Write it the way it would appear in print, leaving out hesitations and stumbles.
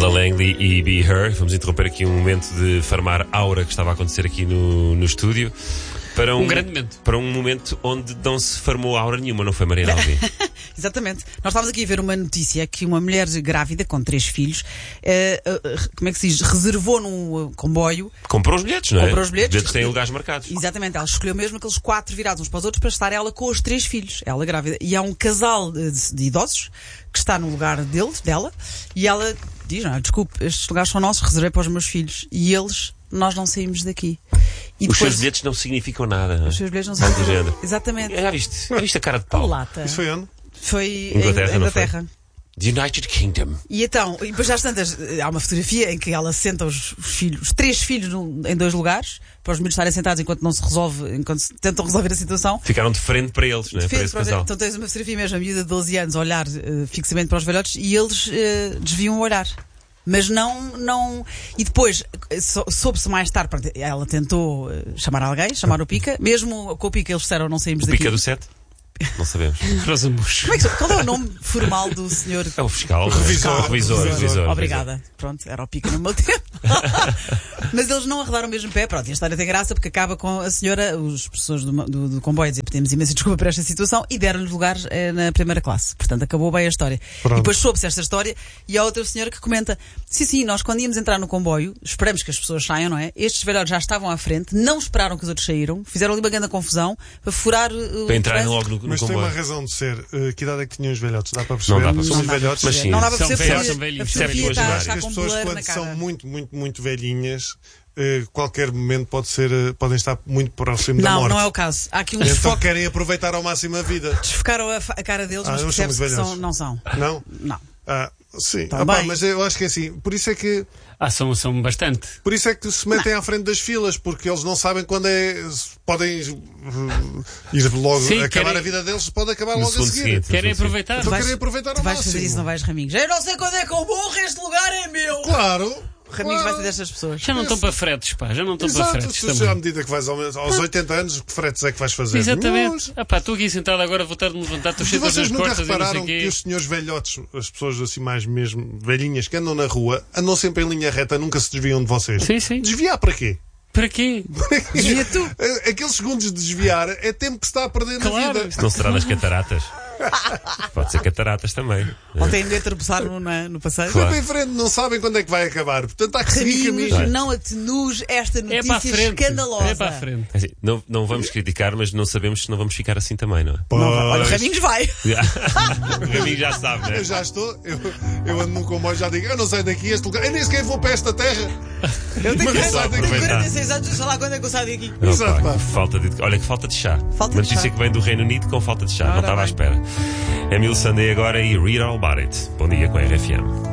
Ella Langley e Be Her. Vamos interromper aqui um momento de farmar aura que estava a acontecer aqui no estúdio. Para um grande momento. Para um momento onde não se farmou aura nenhuma, não foi, Maria Alvi? Exatamente. Nós estávamos aqui a ver uma notícia que uma mulher grávida com 3 filhos, como é que se diz? Reservou num comboio. Comprou os bilhetes, não é? Comprou os bilhetes. Os bilhetes têm lugares marcados. Exatamente. Ela escolheu mesmo aqueles 4 virados uns para os outros para estar ela com os 3 filhos. Ela grávida. E há um casal de idosos que está no lugar dela, e ela diz, não, desculpe, estes lugares são nossos, reservei para os meus filhos. E eles, nós não saímos daqui. E os depois, seus bilhetes não significam nada. Os seus bilhetes não significam nada. Exatamente. Já viste a cara de pau? Lata. Isso foi onde? Foi Inglaterra, em Inglaterra. The United Kingdom. E então, e depois já tantas, há uma fotografia em que ela senta os 3 filhos em 2 lugares, para os meninos estarem sentados enquanto não se resolve, enquanto tentam resolver a situação. Ficaram de frente para eles, não é? Para esse casal. Então tens uma fotografia mesmo, a miúda de 12 anos, a olhar fixamente para os velhotes, e eles desviam o olhar. Mas não. E depois, soube-se mais tarde, ela tentou chamar alguém, chamar o Pica, mesmo com o Pica eles disseram não saímos daqui. O Pica do 7? Não sabemos. Qual é o nome formal do senhor? É o fiscal. Revisor. Obrigada. Pronto, era o Pica no meu tempo. Mas eles não arredaram o mesmo pé. Pronto, e a história tem graça porque acaba com a senhora, as pessoas do comboio dizem, pedimos imensa desculpa por esta situação, e deram-lhe lugar na primeira classe. Portanto, acabou bem a história. Pronto. E depois soube-se esta história, e há outra senhora que comenta, sim, nós quando íamos entrar no comboio, esperamos que as pessoas saiam, não é? Estes velhotes já estavam à frente, não esperaram que os outros saíram, fizeram ali uma grande confusão para furar o para entrarem logo no Mas comboio. tem uma razão de ser. Que idade é que tinham os velhotes? Dá para perceber? Não dá para São os perceber. velhotes. Mas sim, não dá para perceber são porque velhos, a fotografia são está As com pessoas, blur quando na são cara. muito velhinhas, qualquer momento podem estar muito próximo da morte. Não é o caso. Há aqui um Então desfoque. querem aproveitar ao máximo a vida. Desfocaram a cara deles, mas não são percebe-se muito que velhotes. não são. Não? Não. Sim. Também. Mas eu acho que é assim. Por isso é que são bastante. Por isso é que se metem à frente das filas, porque eles não sabem quando podem ir logo. Sim, acabar querem... a vida deles, pode acabar No logo a segundo seguir. seguinte. Querem aproveitar. Então querem aproveitar ao Tu vais máximo. fazer isso, não vais, Raminhos? Eu não sei quando é que eu morro, este lugar é meu! Claro! Raminhos vai ser destas pessoas. Já não estão para fretes, pá. Já não estão para Exato, fretes se também. à medida que vais aos 80 anos, que fretes é que vais fazer? Exatamente. Estou aqui sentado agora, vou estar de me levantar, estou E cheio das vocês nunca costas e não sei repararam o que quê. os senhores velhotes, as pessoas assim mais mesmo velhinhas que andam na rua, andam sempre em linha reta, nunca se desviam de vocês? Sim. Desviar para quê? Para quê? Desvia tu. Aqueles segundos de desviar é tempo que se está a perder na Claro. vida. Isto não será das cataratas? Pode ser cataratas também. Ontem ainda tropeçar no passeio. Claro. Sempre em frente, não sabem quando é que vai acabar. Portanto, há que seguir Raminhos, caminho. não atenues esta É para a notícia frente. escandalosa. É para a frente. Assim, não vamos criticar, mas não sabemos se não vamos ficar assim também, não é? Não vai. Olha, o Raminhos vai. O Raminho já sabe, né? Eu já estou, eu ando num comboio e já digo, eu não saio daqui, este lugar, eu nem sequer vou para esta terra. Eu tenho Mas só aproveitar. 46 anos, sei lá quando é que eu saio daqui. Exato, Opa, pá. olha que falta de chá. Falta de Notícia chá. que vem do Reino Unido com falta de chá. Ora Não estava à bem. espera. Emile Sandé agora e Read All About It. Bom dia com a RFM.